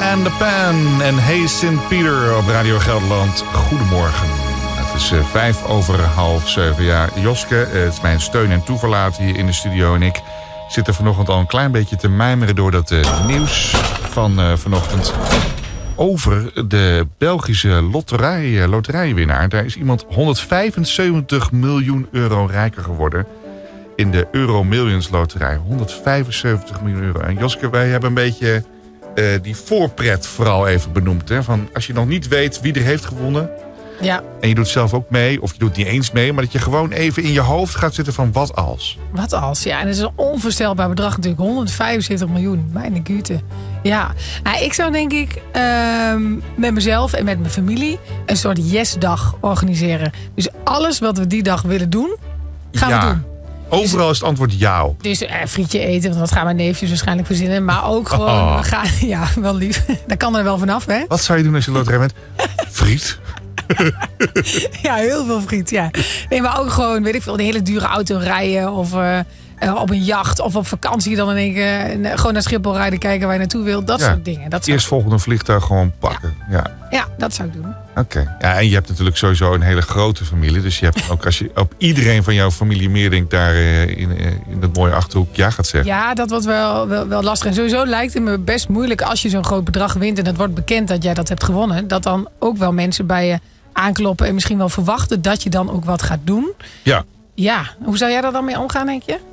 and the Pan en Hey St. Peter op Radio Gelderland. Goedemorgen. Het is 7:05. Ja, Joske, het is mijn steun en toeverlaat hier in de studio. En ik zit vanochtend al een klein beetje te mijmeren door dat nieuws van vanochtend over de Belgische loterijwinnaar. Daar is iemand 175 miljoen euro rijker geworden in de Euro Millions loterij. 175 miljoen euro. En Joske, wij hebben een beetje die voorpret vooral even benoemd. Hè? Van als je nog niet weet wie er heeft gewonnen. Ja. En je doet zelf ook mee, of je doet niet eens mee, maar dat je gewoon even in je hoofd gaat zitten van wat als. Wat als, ja. En dat is een onvoorstelbaar bedrag natuurlijk. 175 miljoen, mijn güte. Ja, nou, ik zou denk ik met mezelf en met mijn familie een soort yes-dag organiseren. Dus alles wat we die dag willen doen, gaan we doen. Overal is het antwoord ja. Dus frietje eten, want dat gaan mijn neefjes waarschijnlijk verzinnen. Maar ook gewoon, we gaan, ja, wel lief. Daar kan er wel vanaf, hè? Wat zou je doen als je loterij bent? Friet. Ja, heel veel friet, ja. Nee, maar ook gewoon, weet ik veel, de hele dure auto rijden. Of op een jacht of op vakantie dan in één keer gewoon naar Schiphol rijden, kijken waar je naartoe wilt. Dat soort dingen. Eerst volgende vliegtuig gewoon pakken. Ja, dat zou ik doen. Oké. Ja, en je hebt natuurlijk sowieso een hele grote familie. Dus je hebt ook, als je op iedereen van jouw familie meer denkt, daar in dat mooie Achterhoek ja gaat zeggen. Ja, dat wordt wel lastig. En sowieso lijkt het me best moeilijk als je zo'n groot bedrag wint en het wordt bekend dat jij dat hebt gewonnen. Dat dan ook wel mensen bij je aankloppen en misschien wel verwachten dat je dan ook wat gaat doen. Ja. Ja, hoe zou jij daar dan mee omgaan, denk je?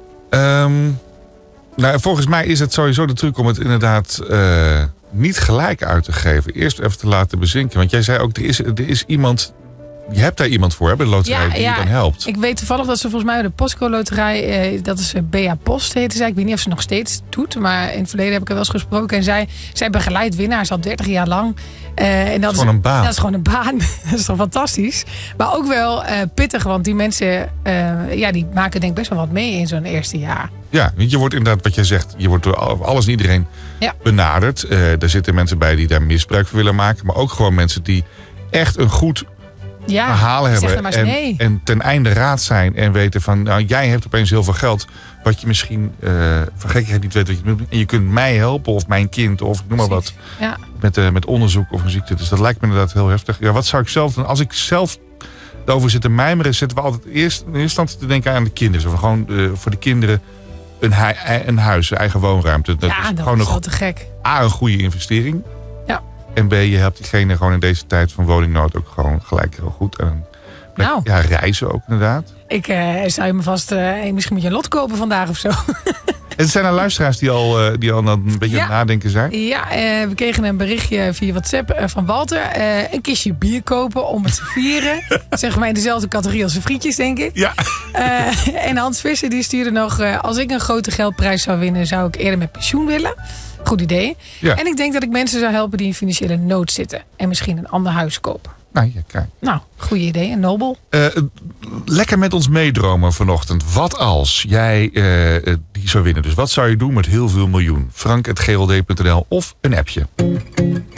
Nou, volgens mij is het sowieso de truc om het inderdaad niet gelijk uit te geven. Eerst even te laten bezinken. Want jij zei ook, er is iemand. Je hebt daar iemand voor, hè, bij de loterij die je dan helpt. Ik weet toevallig dat ze volgens mij de Postco Loterij, dat is Bea Post heette zij. Ik weet niet of ze nog steeds doet, maar in het verleden heb ik er wel eens gesproken. En zij begeleidt winnaars al 30 jaar lang. En dat is gewoon een baan. Dat is gewoon een baan. Dat is toch fantastisch. Maar ook wel pittig, want die mensen die maken denk ik best wel wat mee in zo'n eerste jaar. Ja, want je wordt inderdaad, wat jij zegt, je wordt door alles en iedereen benaderd. Er zitten mensen bij die daar misbruik van willen maken. Maar ook gewoon mensen die echt een goed verhaal hebben. En ten einde raad zijn en weten van, nou, jij hebt opeens heel veel geld. Wat je misschien van gekheid niet weet wat je moet doen. En je kunt mij helpen of mijn kind of noem maar wat. Ja. Met onderzoek of een ziekte. Dus dat lijkt me inderdaad heel heftig. Ja, wat zou ik zelf doen? Als ik zelf daarover zit te mijmeren, zitten we altijd eerst in eerste instantie te denken aan de kinderen. Zo, gewoon voor de kinderen een huis, een eigen woonruimte. Dat is gewoon wel te gek. Een goede investering. Ja. En B, je helpt diegene gewoon in deze tijd van woningnood ook gewoon gelijk heel goed. En reizen ook inderdaad. Ik zou je me vast misschien moet je een lot kopen vandaag of zo. En er zijn er luisteraars die al dan een beetje aan het nadenken zijn. Ja, we kregen een berichtje via WhatsApp van Walter. Een kistje bier kopen om het te vieren. Zeg maar in dezelfde categorie als de frietjes, denk ik. Ja. En Hans Visser die stuurde nog, als ik een grote geldprijs zou winnen, zou ik eerder met pensioen willen. Goed idee. Ja. En ik denk dat ik mensen zou helpen die in financiële nood zitten. En misschien een ander huis kopen. Nou, goed idee en nobel. Lekker met ons meedromen vanochtend. Wat als jij die zou winnen? Dus wat zou je doen met heel veel miljoen? Frank@gld.nl of een appje.